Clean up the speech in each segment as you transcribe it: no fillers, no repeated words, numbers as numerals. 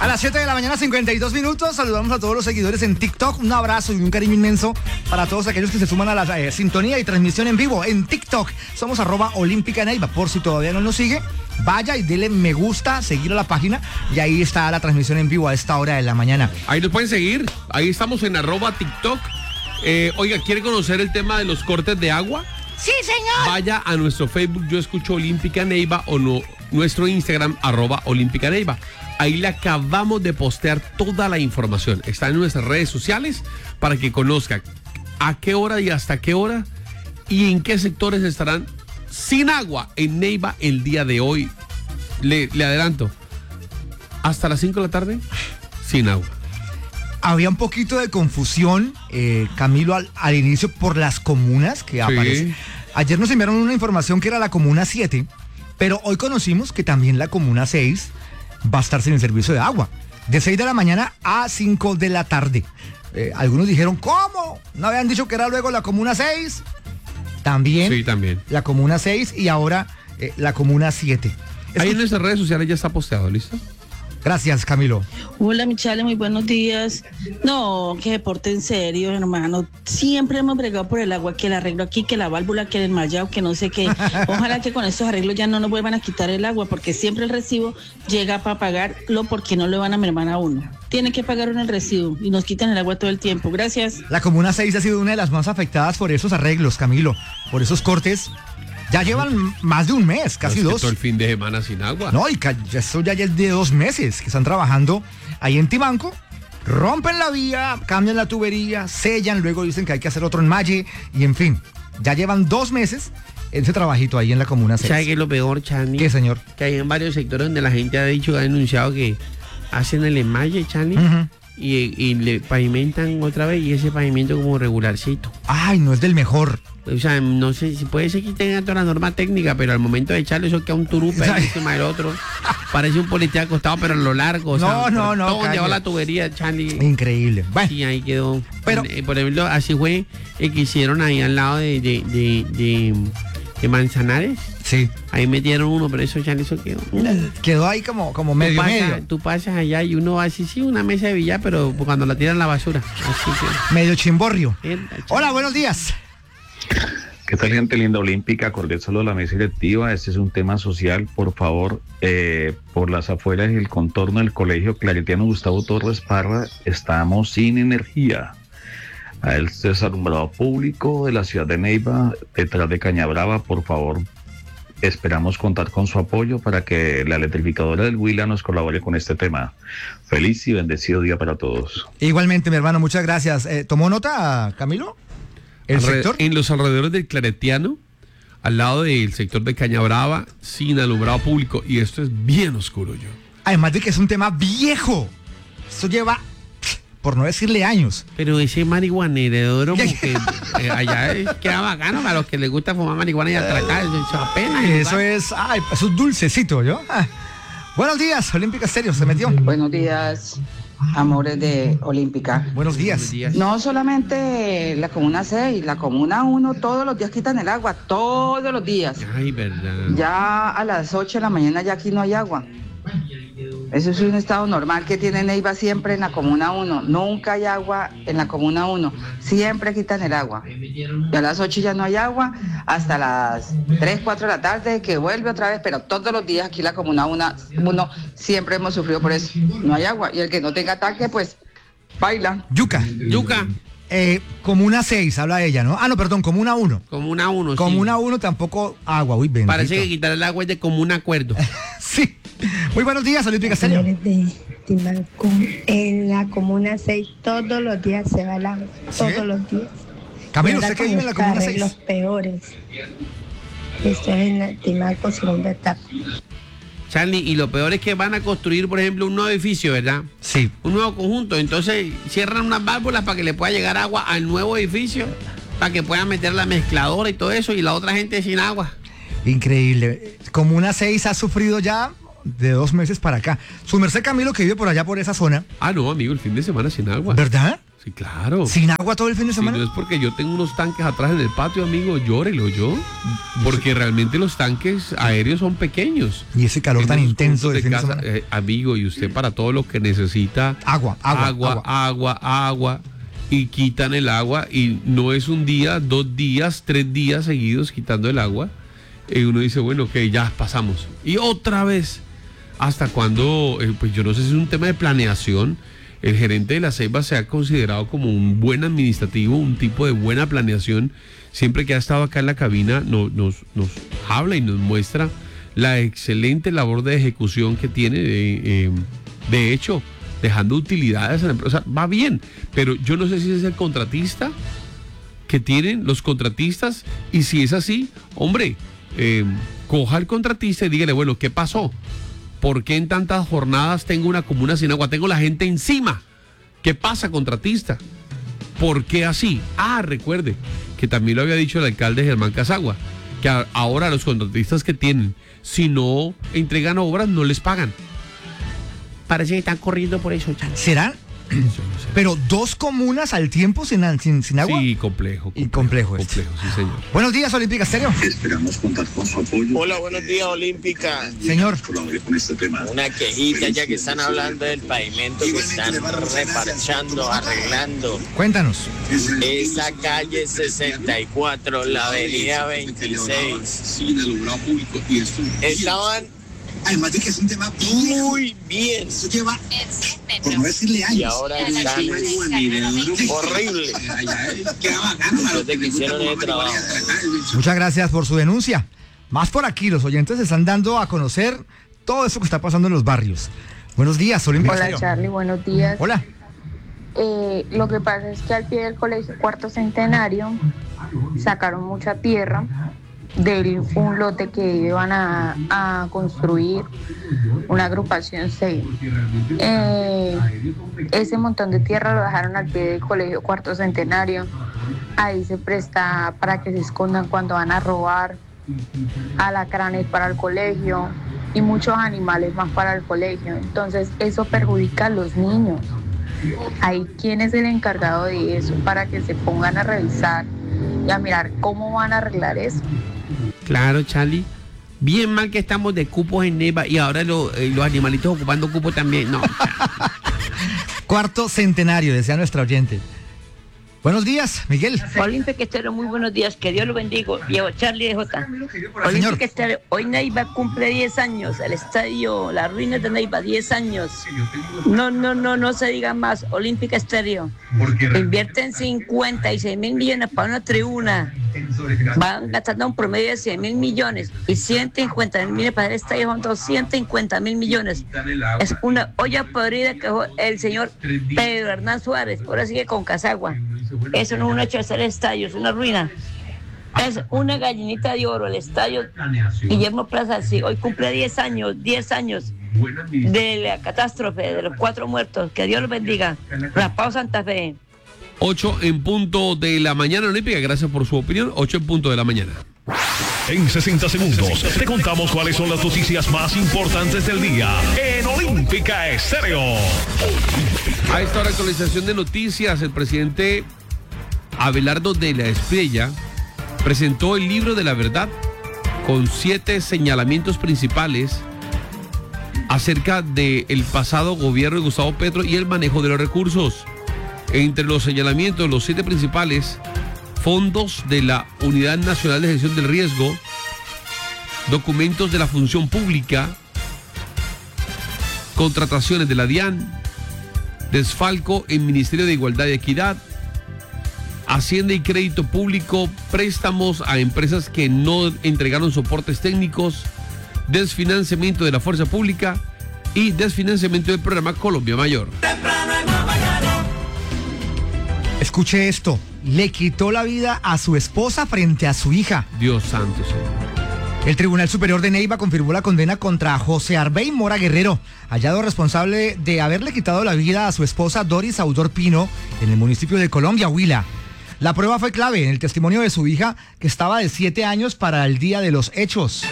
A las 7 de la mañana, 52 minutos, saludamos a todos los seguidores en TikTok. Un abrazo y un cariño inmenso para todos aquellos que se suman a la sintonía y transmisión en vivo en TikTok. Somos @OlímpicaNeiva. Por si todavía no nos sigue, vaya y dele me gusta, seguir a la página y ahí está la transmisión en vivo a esta hora de la mañana. Ahí nos pueden seguir, ahí estamos en @TikTok. Oiga, ¿quiere conocer el tema de los cortes de agua? ¡Sí, señor! Vaya a nuestro Facebook, Yo Escucho Olímpica Neiva, o no, nuestro Instagram, @Olímpica Neiva. Ahí le acabamos de postear toda la información. Está en nuestras redes sociales para que conozca a qué hora y hasta qué hora y en qué sectores estarán sin agua en Neiva el día de hoy. Le adelanto, hasta las 5 de la tarde, sin agua. Había un poquito de confusión, Camilo, al inicio por las comunas que aparecen. Ayer nos enviaron una información que era la comuna 7, pero hoy conocimos que también la comuna 6 va a estar sin el servicio de agua, de 6 de la mañana a 5 de la tarde. Algunos dijeron, ¿cómo? ¿No habían dicho que era luego la comuna 6? También, sí, también. La comuna 6 y ahora la comuna 7. Ahí en nuestras redes sociales ya está posteado, ¿listo? Gracias, Camilo. Hola, Michale, muy buenos días. No, que deporte en serio, hermano. Siempre hemos bregado por el agua, que el arreglo aquí, que la válvula, que el mallado, que no sé qué. Ojalá que con estos arreglos ya no nos vuelvan a quitar el agua, porque siempre el recibo llega para pagarlo porque no lo van a mermar a uno. Tiene que pagar uno el recibo y nos quitan el agua todo el tiempo. Gracias. La comuna 6 ha sido una de las más afectadas por esos arreglos, Camilo, por esos cortes. Ya llevan más de un mes, casi no, es que dos. todo el fin de semana sin agua. No, y eso ya es de 2 meses que están trabajando ahí en Timanco. Rompen la vía, cambian la tubería, sellan, luego dicen que hay que hacer otro enmalle y en fin. Ya llevan 2 meses ese trabajito ahí en la comuna 6. ¿Sabe qué es lo peor, Chani? ¿Qué, señor? Que hay en varios sectores donde la gente ha dicho, ha denunciado que hacen el enmalle, Chani, y le pavimentan otra vez y ese pavimento como regularcito. Ay, no es del mejor. O sea, no sé si puede ser que tenga toda la norma técnica, pero al momento de echarle eso queda un turupe encima del otro. Parece un policía acostado, pero a lo largo. No. Todo lleva la tubería, Charlie. Increíble. Bueno. Sí, ahí quedó. Pero, por ejemplo, así fue el que hicieron ahí al lado de Manzanares. Sí. Ahí metieron uno, pero eso, Charlie, eso quedó. Quedó ahí como medio. Tú pasas allá y uno va así, sí, una mesa de billar, pero cuando la tiran a la basura. Así que. Medio chimborrio. Hola, buenos días. ¿Qué tal, gente linda olímpica? Cordial saludo a la mesa directiva. Este es un tema social, por favor. Por las afueras y el contorno del colegio Claretiano Gustavo Torres Parra estamos sin energía. A el desalumbrado público de la ciudad de Neiva, detrás de Cañabrava, por favor, esperamos contar con su apoyo para que la electrificadora del Huila nos colabore con este tema. Feliz y bendecido día para todos. Igualmente, mi hermano, muchas gracias. ¿Tomó nota, Camilo? ¿El sector? En los alrededores del Claretiano, al lado del sector de Cañabrava, sin alumbrado público, y esto es bien oscuro, yo. Además de que es un tema viejo. Esto lleva, por no decirle años. Pero ese marihuaneródromo que allá queda bacano para los que les gusta fumar marihuana y atracar, eso apenas. Eso es dulcecito, ¿yo? Buenos días, Olímpica Estéreo, se metió. Buenos días, amores de Olímpica. Buenos días. No solamente la comuna 6, la comuna 1, todos los días quitan el agua, todos los días. Ay, verdad. Ya a las 8 de la mañana ya aquí no hay agua. Eso es un estado normal que tiene Neiva siempre en la comuna 1. Nunca hay agua en la comuna 1. Siempre quitan el agua. Y a las 8 ya no hay agua, hasta las 3, 4 de la tarde que vuelve otra vez, pero todos los días aquí en la comuna 1 siempre hemos sufrido por eso. No hay agua. Y el que no tenga ataque, pues, baila. Yuca. Comuna 6, habla ella, ¿no? No, perdón, Comuna 1. Comuna 1, sí. Comuna 1 tampoco agua, uy, bendito. Parece que quitar el agua es de común acuerdo. Sí. Muy buenos días, Olímpica Estéreo. En la comuna 6 todos los días se va el agua, todos los días. Camilo, ¿usted que vive en la comuna 6? Los peores. Estoy en la Timanco, segunda etapa. Charlie, y lo peor es que van a construir, por ejemplo, un nuevo edificio, ¿verdad? Sí. Un nuevo conjunto. Entonces cierran unas válvulas para que le pueda llegar agua al nuevo edificio, para que puedan meter la mezcladora y todo eso, y la otra gente sin agua. Increíble. Comuna 6 ha sufrido ya de 2 meses para acá. Su merced Camilo, que vive por allá por esa zona. No, amigo, el fin de semana sin agua. ¿Verdad? Sí, claro. ¿Sin agua todo el fin de semana? Si no es porque yo tengo unos tanques atrás en el patio, amigo, llórelo yo. Porque realmente los tanques aéreos son pequeños. Y ese calor tan intenso del fin de semana. Amigo, y usted para todo lo que necesita... Agua. Y quitan el agua. Y no es un día, 2 días, 3 días seguidos quitando el agua. Y uno dice, bueno, ok, ya pasamos. Y otra vez. ¿Hasta cuándo? Pues yo no sé si es un tema de planeación. El gerente de la Ceiba se ha considerado como un buen administrativo, un tipo de buena planeación. Siempre que ha estado acá en la cabina nos habla y nos muestra la excelente labor de ejecución que tiene. De hecho, dejando utilidades a la empresa. O sea, va bien, pero yo no sé si es el contratista que tienen los contratistas, y si es así, hombre, coja al contratista y dígale, bueno, ¿qué pasó? ¿Por qué en tantas jornadas tengo una comuna sin agua? Tengo la gente encima. ¿Qué pasa, contratista? ¿Por qué así? Recuerde que también lo había dicho el alcalde Germán Casagua, que ahora los contratistas que tienen, si no entregan obras, no les pagan. Parece que están corriendo por eso, Chani. ¿Será? Pero 2 comunas al tiempo sin agua. Sí, complejo. Y complejo, sí, señor. Buenos días, Olímpica Estéreo. Esperamos contar con su apoyo. Hola, buenos días, Olímpica. Señor. Con este tema. Una quejita, ya que están hablando del pavimento que están reparchando, arreglando. Cuéntanos. Esa calle 64, la avenida 26. Estaban... Además de que es un tema muy bien. Eso lleva, por no decirle años. Y ahora están horrible. Después de que hicieron el trabajo. Muchas gracias por su denuncia. Más por aquí, los oyentes están dando a conocer todo eso que está pasando en los barrios. Buenos días, Olímpica. Hola, Charlie, buenos días. Hola. Lo que pasa es que al pie del colegio Cuarto Centenario sacaron mucha tierra de un lote que iban a construir una agrupación 6. Ese montón de tierra lo dejaron al pie del colegio Cuarto Centenario. Ahí se presta para que se escondan cuando van a robar, alacranes para el colegio y muchos animales más para el colegio. Entonces eso perjudica a los niños. Ahí, ¿quién es el encargado de eso para que se pongan a revisar y a mirar cómo van a arreglar eso? Claro, Charlie. Bien mal que estamos de cupos en Neiva y ahora los animalitos ocupando cupos también. No. Cuarto Centenario, decía nuestra oyente. Buenos días, Miguel. Olímpica Estéreo, muy buenos días. Que Dios lo bendiga. Viejo Charlie de J. Olímpica Estéreo, hoy Neiva cumple 10 años. El estadio, las ruinas de Neiva, 10 años. No se diga más. Olímpica Estéreo. Invierten 56 mil millones para una tribuna. Van gastando un promedio de 100 mil millones. Y 150 mil millones para el estadio son 250 mil millones. Es una olla podrida que dejó el señor Pedro Hernán Suárez. Ahora sigue con Casagua. Eso no es un hecho de hacer estadio, es una ruina. Es una gallinita de oro el estadio Guillermo Plaza. Sí, hoy cumple 10 años de la catástrofe, de los 4 muertos. Que Dios los bendiga. Raspado Santa Fe. 8 en punto de la mañana, Olímpica. Gracias por su opinión. 8 en punto de la mañana. En 60 segundos te contamos cuáles son las noticias más importantes del día en Olímpica Estéreo. A esta hora, actualización de noticias. El presidente Abelardo de la Espriella presentó el libro de la verdad con 7 señalamientos principales acerca del pasado gobierno de Gustavo Petro y el manejo de los recursos. Entre los señalamientos, los 7 principales: fondos de la Unidad Nacional de Gestión del Riesgo, documentos de la función pública, contrataciones de la DIAN, desfalco en Ministerio de Igualdad y Equidad, Hacienda y Crédito Público, préstamos a empresas que no entregaron soportes técnicos, desfinanciamiento de la fuerza pública y desfinanciamiento del programa Colombia Mayor. Escuche esto, le quitó la vida a su esposa frente a su hija. Dios santo, Señor. El Tribunal Superior de Neiva confirmó la condena contra José Arbey Mora Guerrero, hallado responsable de haberle quitado la vida a su esposa Doris Audor Pino en el municipio de Colombia, Huila. La prueba fue clave en el testimonio de su hija, que estaba de 7 años para el día de los hechos,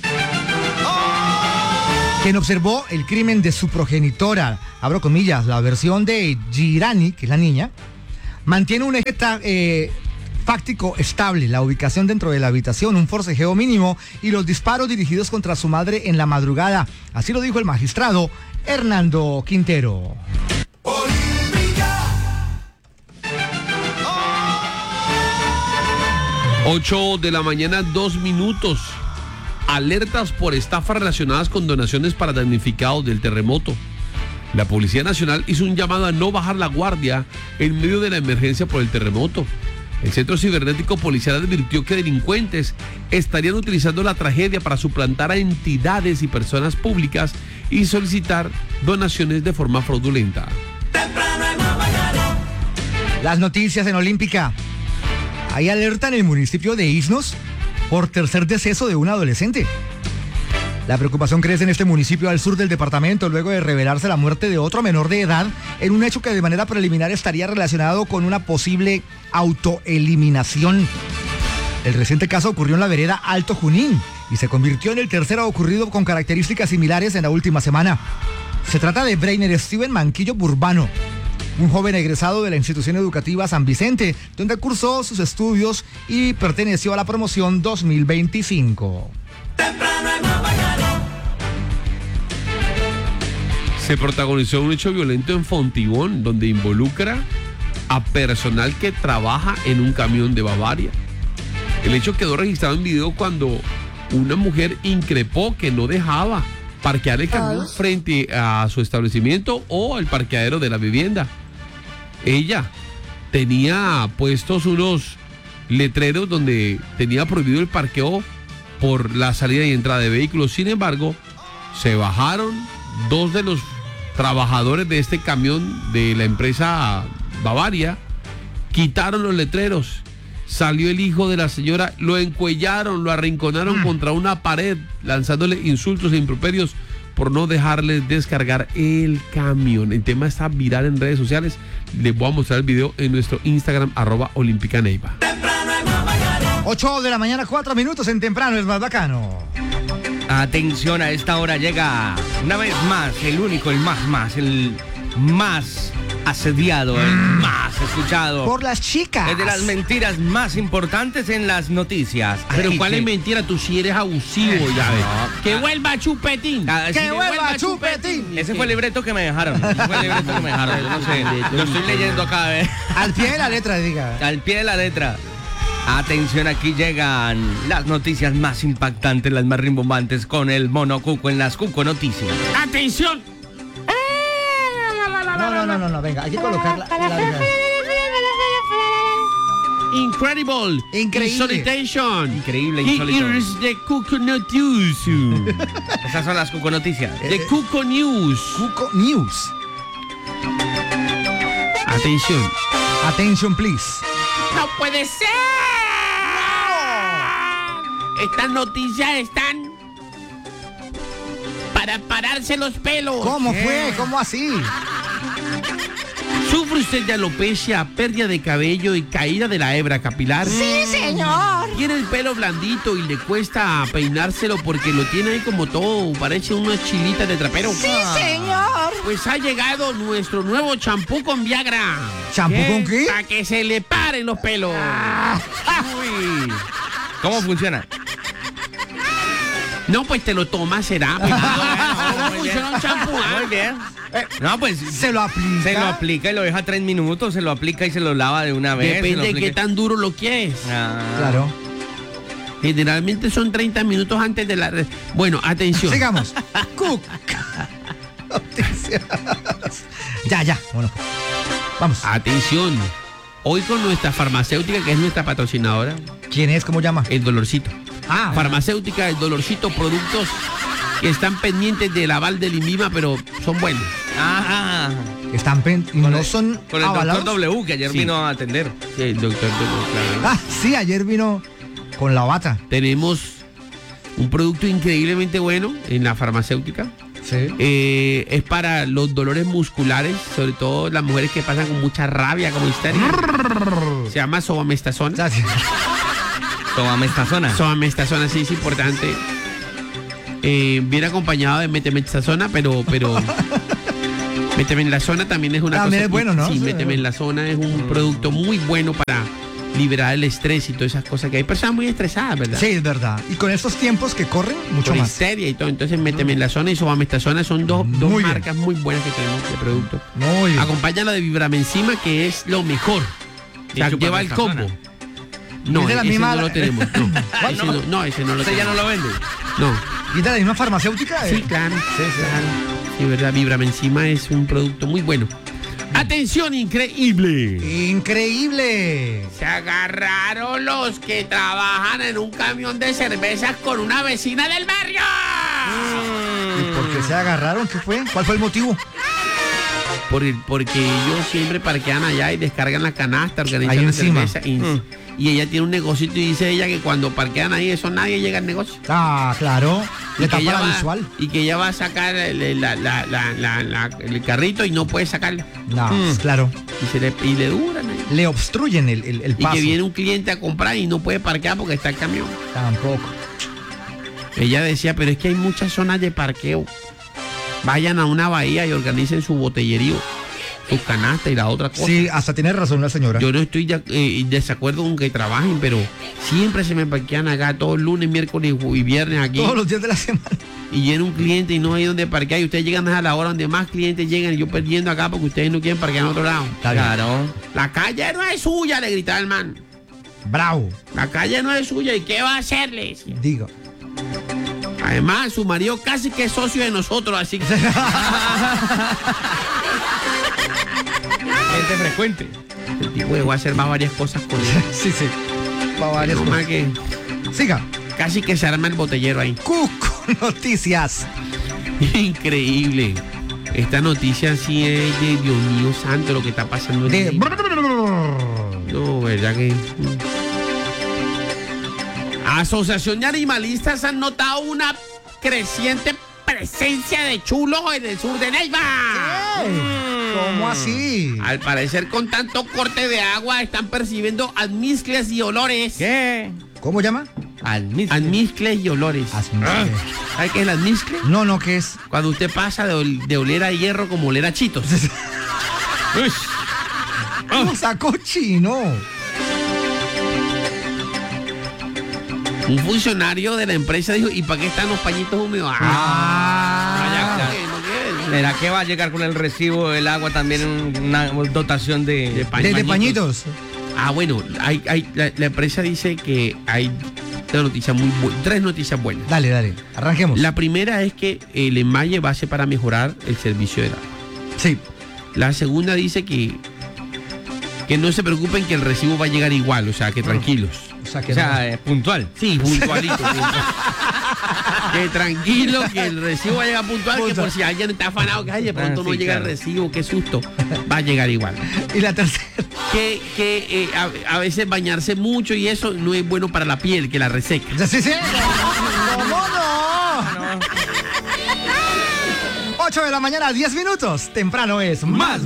quien observó el crimen de su progenitora. Abro comillas, la versión de Girani, que es la niña, Mantiene un eje fáctico estable, la ubicación dentro de la habitación, un forcejeo mínimo y los disparos dirigidos contra su madre en la madrugada. Así lo dijo el magistrado Hernando Quintero. 8 de la mañana, 2 minutos. Alertas por estafas relacionadas con donaciones para damnificados del terremoto. La Policía Nacional hizo un llamado a no bajar la guardia en medio de la emergencia por el terremoto. El Centro Cibernético Policial advirtió que delincuentes estarían utilizando la tragedia para suplantar a entidades y personas públicas y solicitar donaciones de forma fraudulenta. Las noticias en Olímpica. Hay alerta en el municipio de Isnos por tercer deceso de un adolescente. La preocupación crece en este municipio al sur del departamento luego de revelarse la muerte de otro menor de edad en un hecho que de manera preliminar estaría relacionado con una posible autoeliminación. El reciente caso ocurrió en la vereda Alto Junín y se convirtió en el tercero ocurrido con características similares en la última semana. Se trata de Breiner Steven Manquillo Burbano, un joven egresado de la institución educativa San Vicente, donde cursó sus estudios y perteneció a la promoción 2025. Se protagonizó un hecho violento en Fontibón, donde involucra a personal que trabaja en un camión de Bavaria. El hecho quedó registrado en video cuando una mujer increpó que no dejaba parquear el camión frente a su establecimiento o al parqueadero de la vivienda. Ella tenía puestos unos letreros donde tenía prohibido el parqueo por la salida y entrada de vehículos. Sin embargo, se bajaron dos de los trabajadores de este camión de la empresa Bavaria, quitaron los letreros, salió el hijo de la señora, lo encuellaron, lo arrinconaron contra una pared, lanzándole insultos e improperios por no dejarles descargar el camión. El tema está viral en redes sociales. Les voy a mostrar el video en nuestro Instagram, @olímpicaneiva. 8 de la mañana, 4 minutos en Temprano es más bacano. Atención, a esta hora llega una vez más el único, el más asediado, el más escuchado por las chicas. Es de las mentiras más importantes en las noticias. Pero Ay, ¿cuál sí. es mentira? Tú sí eres abusivo, ya ves. Que vuelva Chupetín. Que vuelva Chupetín. Ese fue el libreto que me dejaron. Yo no sé. Lo estoy leyendo acá, ¿ves? Al pie de la letra, diga. Al pie de la letra. Atención, aquí llegan las noticias más impactantes, las más rimbombantes con el Mono Cuco en las Cuco Noticias. ¡Atención! No, venga, hay que colocar la Incredible. Increíble. Insolitation. Increíble, insólito. Here is the Cuco News. Esas son las Cuco Noticias. The Cuco News. Cuco News. Atención. Attention, please. ¡No puede ser! ¡No! Estas noticias están para pararse los pelos. ¿Cómo fue? ¿Cómo así? ¿Sufre usted de alopecia, pérdida de cabello y caída de la hebra capilar? Sí, señor. Tiene el pelo blandito y le cuesta peinárselo porque lo tiene ahí como todo, parece una chilita de trapero. Sí, señor. Pues ha llegado nuestro nuevo champú con Viagra. ¿Champú con qué? Para que se le paren los pelos. Uy. ¿Cómo funciona? No, pues te lo tomas, será. Pues, ¿cómo funciona un champú? Muy bien. No, pues se lo aplica. Se lo aplica y lo deja 3 minutos, se lo aplica y se lo lava de una vez. Depende de qué tan duro lo quieres. Claro. Generalmente son 30 minutos antes de la... Bueno, atención. Sigamos. Cook. Ya. Bueno. Vamos. Atención. Hoy con nuestra farmacéutica, que es nuestra patrocinadora. ¿Quién es? ¿Cómo llama? El Dolorcito. Farmacéutica, El Dolorcito, productos que están pendientes del aval del INVIMA, pero son buenos. Están no son con el avalados. doctor W, que ayer vino a atender. Sí, el doctor W, claro. Sí, ayer vino con la bata. Tenemos un producto increíblemente bueno en la farmacéutica. Sí. Es para los dolores musculares, sobre todo las mujeres que pasan con mucha rabia, como histeria. Se llama Sobamestazona. Sobamestazona, sí, es importante. Viene acompañado de metemestazona, pero Metemenlasona también es una cosa. También es bueno, ¿no? Sí, Metemenlasona es un producto muy bueno para liberar el estrés y todas esas cosas que hay personas muy estresadas, ¿verdad? Sí, es verdad. Y con estos tiempos que corren, mucho con más. histeria y todo. Entonces, Metemenlasona y Sobamestasona son dos marcas muy buenas que tenemos de producto. Muy bien. Acompáñala de Vibramensima, que es lo mejor. O sea, lleva el combo. No, ¿Es de la ese misma- no lo tenemos. No, ese no lo ¿Usted ya no tenemos. lo vende? No. ¿Y de la misma farmacéutica? Sí, claro. Claro. Sí, verdad. Vibramensima es un producto muy bueno. ¡Atención, increíble! ¡Increíble! Se agarraron los que trabajan en un camión de cervezas con una vecina del barrio. ¿Y por qué se agarraron? ¿Qué fue? ¿Cuál fue el motivo? Porque ellos siempre parquean allá y descargan la canasta, organizan Ahí la encima. cerveza. Y ella tiene un negocito y dice ella que cuando parquean ahí, eso nadie llega al negocio. Ah, claro. Le Y que tapa ella la va- visual. Y que ella va a sacar el carrito y no puede sacarlo. No, claro. Y le duran ahí. Le obstruyen el Y paso. que viene un cliente a comprar y no puede parquear porque está el camión. Tampoco. Ella decía, pero es que hay muchas zonas de parqueo. Vayan a una bahía y organicen su botellerío, sus canastas y la otra cosa. Sí, hasta tiene razón la señora. Yo no estoy en desacuerdo con que trabajen, pero siempre se me parquean acá todos lunes, miércoles y viernes aquí. Todos los días de la semana. Y viene un cliente y no hay donde parquear y ustedes llegan a la hora donde más clientes llegan y yo perdiendo acá porque ustedes no quieren parquear en otro lado. Claro. La calle no es suya, le gritaba el man. Bravo. La calle no es suya, ¿y qué va a hacerles? Digo. Además, su marido casi que es socio de nosotros, así que... Gente frecuente. El tipo llegó a hacer más varias cosas con él. Sí, sí. Va varias No más cosas. que Siga. casi que se arma el botellero ahí. Cuco Noticias. Increíble. Esta noticia sí es de Dios mío santo lo que está pasando en De... No, verdad que... Asociación de animalistas han notado una creciente presencia de chulos en el sur de Neiva. ¿Cómo así? Al parecer, con tanto corte de agua, están percibiendo almizcles y olores. ¿Qué? ¿Cómo llama? Almizcles y olores. ¿Sabe qué es el almizcle? No, ¿qué es? Cuando usted pasa de oler a hierro como oler a chitos. ¿Cómo sacó chino? Un funcionario de la empresa dijo, ¿y para qué están los pañitos húmedos? ¿Será que va a llegar con el recibo del agua también una dotación de pañitos? Ah, bueno, la empresa dice que hay tres noticias buenas. Dale, arranquemos. La primera es que el emalle va a ser para mejorar el servicio del agua. Sí. La segunda dice que no se preocupen que el recibo va a llegar igual, o sea, que tranquilos. O sea, puntual. Sí, puntualito. Que tranquilo, que el recibo va a llegar puntual, que por si alguien está afanado, que ay, de pronto no llega el recibo, qué susto, va a llegar igual. Y la tercera. Que a veces bañarse mucho y eso no es bueno para la piel, que la reseca. Sí. ¿Cómo no? 8 de la mañana, 10 minutos. Temprano es más